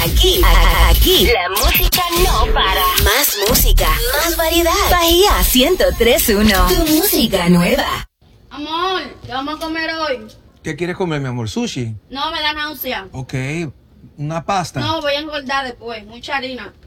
Aquí, la música no para. Más música, más variedad. Bahía 103.1, tu música nueva. Amor, ¿qué vamos a comer hoy? ¿Qué quieres comer, mi amor? ¿Sushi? No, me da náusea. Ok, una pasta. No, voy a engordar después, mucha harina.